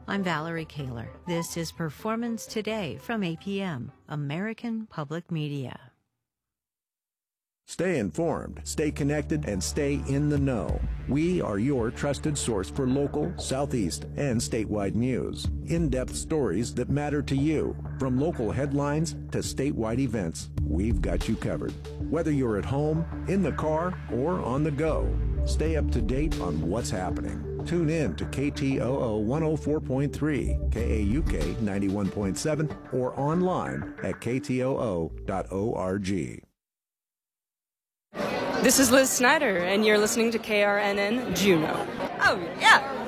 I'm Valerie Kaler. This is Performance Today from APM, American Public Media. Stay informed, stay connected, and stay in the know. We are your trusted source for local, Southeast, and statewide news. In-depth stories that matter to you. From local headlines to statewide events, we've got you covered. Whether you're at home, in the car, or on the go, stay up to date on what's happening. Tune in to KTOO 104.3, KAUK 91.7, or online at ktoo.org. This is Liz Snyder, and you're listening to KRNN Juneau. Oh, yeah.